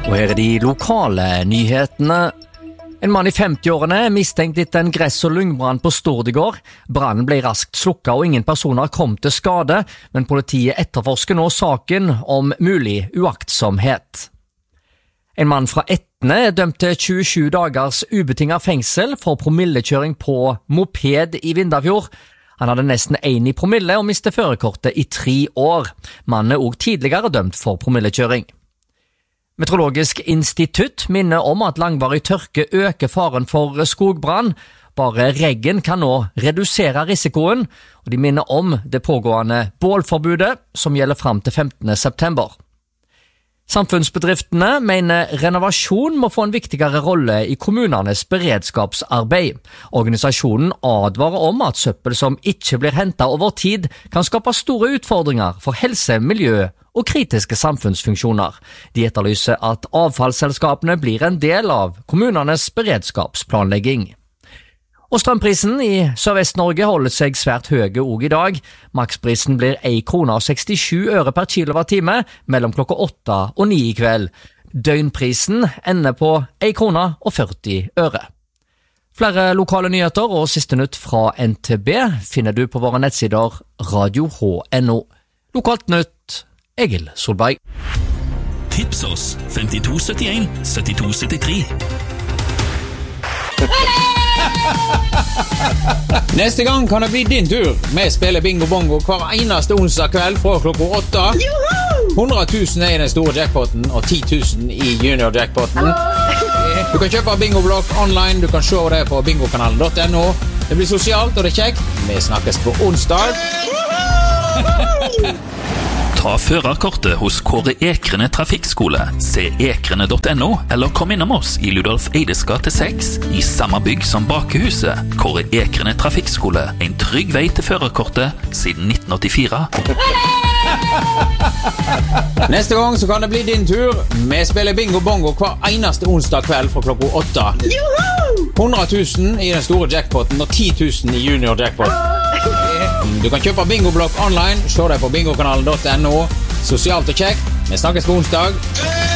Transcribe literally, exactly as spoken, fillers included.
Og her er de lokale nyhetene. En mann i femti-årene er mistenkt etter en gress- og lyngbrann på Stordigård. Brannen ble raskt slukket og ingen personer kom til skade, men politiet etterforsker nå saken om mulig uaktsomhet. En mann fra Etne er dømt til tjuesju dagers ubetinget fengsel for promillekjøring på moped i Vindafjord. Han hadde nesten en i promille og mistet førerkortet i tre år. Mannen er også tidligere dømt for promillekjøring. Meteorologisk institutt minner om at langvarig tørke øker faren for skogbrann. Bare regn kan nå redusere risikoen, og de minner om det pågående bålforbudet som gjelder frem til femtende september. Samfunnsbedriftene mener renovasjon må få en viktigere rolle i kommunenes beredskapsarbeid. Organisasjonen advarer om at søppel som ikke blir hentet over tid kan skape store utfordringer for helse, miljø og kritiske samfunnsfunksjoner. De etterlyser at avfallsselskapene blir en del av kommunenes beredskapsplanlegging. Og strømprisen i Sørvest-Norge holder seg svært høye også i dag. Maksprisen blir en krone og sekstisju øre per kilowattime mellom klokka åtte og ni i kveld. Døgnprisen ender på en krone og førti øre. Flere lokale nyheter og siste nytt fra N T B finner du på våre nettsider radio h punktum n o. Lokalt nytt, Egil Solberg. Tips oss femtito syttien syttito syttitre. Neste gang kan det bli din tur. Vi spiller bingo bongo hver eneste onsdag kveld fra klokka åtte. hundre tusen er i den store jackpotten og ti tusen i junior jackpotten. Du kan kjøpe bingoblokk online. Du kan se det på bingokanalen punktum n o. Det blir sosialt og det er kjekt. Vi snakkes på onsdag. Ta førerkortet hos Kåre Ekrene Trafikkskole, se ekrene punktum n o, eller kom innom oss i Ludolf Eides gate seks, i samme bygg som Bakehuset. Kåre Ekrene Trafikkskole, en trygg vei til førerkortet siden nitten åttifire. Neste gang så kan det bli din tur. Vi spiller bingo bongo hver eneste onsdag kveld fra klokka åtte. hundre tusen i den store jackpotten og ti tusen i junior jackpotten. Du kan kjøpe bingoblokk online. Se deg på bingokanalen punktum n o. Sosialt og kjekt. Vi snakkes på onsdag.